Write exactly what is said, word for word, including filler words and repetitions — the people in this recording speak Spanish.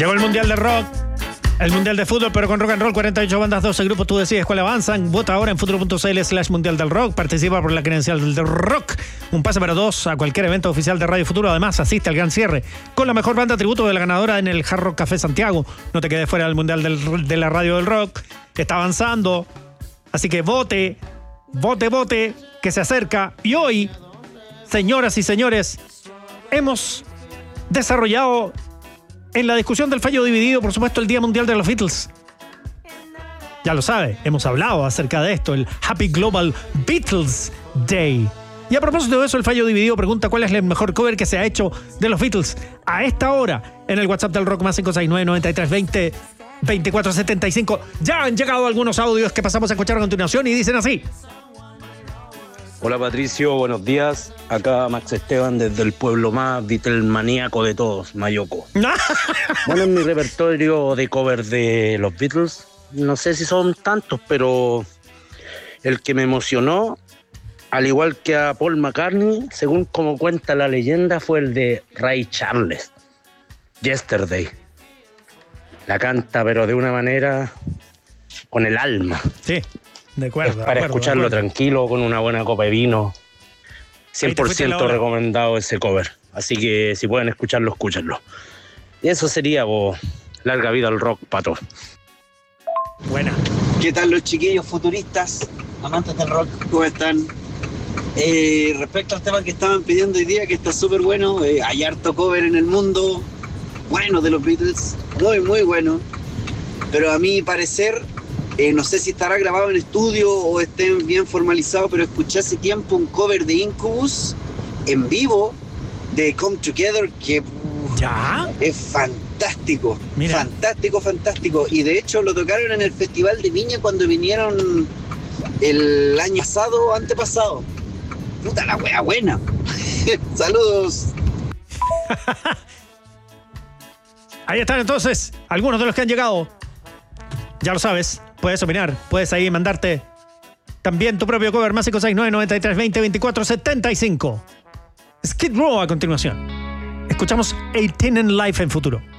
Llegó el Mundial de Rock, el Mundial de Fútbol, pero con rock and roll, cuarenta y ocho bandas, doce grupos, tú decides cuál avanzan. Vota ahora en futuro.cl slash Mundial del Rock. Participa por la credencial del rock. Un pase para dos a cualquier evento oficial de Radio Futuro. Además, asiste al gran cierre con la mejor banda tributo de la ganadora en el Hard Rock Café Santiago. No te quedes fuera del Mundial del, de la Radio del Rock. Está avanzando. Así que vote, vote, vote, que se acerca. Y hoy, señoras y señores, hemos desarrollado en la discusión del fallo dividido, por supuesto, el Día Mundial de los Beatles. Ya lo sabe, hemos hablado acerca de esto, el Happy Global Beatles Day. Y a propósito de eso, el fallo dividido pregunta cuál es el mejor cover que se ha hecho de los Beatles a esta hora en el WhatsApp del Rock más cinco seis nueve, nueve tres dos cero, veinticuatro setenta y cinco. Ya han llegado algunos audios que pasamos a escuchar a continuación y dicen así. Hola Patricio, buenos días. Acá Max Esteban desde el pueblo más Beatlemaníaco de todos, Mayoco. Bueno, en mi repertorio de covers de los Beatles, no sé si son tantos, pero el que me emocionó, al igual que a Paul McCartney, según como cuenta la leyenda, fue el de Ray Charles, Yesterday. La canta, pero de una manera con el alma. Sí. De acuerdo, es para de acuerdo, escucharlo de acuerdo. tranquilo, con una buena copa de vino. cien por ciento recomendado ese cover. Así que si pueden escucharlo, escúchenlo. Y eso sería, bo, larga vida al rock, pato. Buena. ¿Qué tal los chiquillos futuristas, amantes del rock? ¿Cómo están? Eh, respecto al tema que estaban pidiendo hoy día, que está súper bueno, eh, hay harto cover en el mundo, bueno, de los Beatles, muy, muy bueno. Pero a mi parecer... Eh, no sé si estará grabado en estudio o estén bien formalizado, pero escuché hace tiempo un cover de Incubus en vivo de Come Together que uh, ¿Ya? es fantástico. Mira. Fantástico, fantástico. Y de hecho lo tocaron en el Festival de Viña cuando vinieron el año pasado o antepasado. Puta la wea buena. Saludos. Ahí están entonces algunos de los que han llegado. Ya lo sabes, puedes opinar, puedes ahí mandarte también tu propio cover, más cinco seis nueve, nueve tres dos cero, veinticuatro setenta y cinco. Skid Row a continuación. Escuchamos eighteen in Life en Futuro.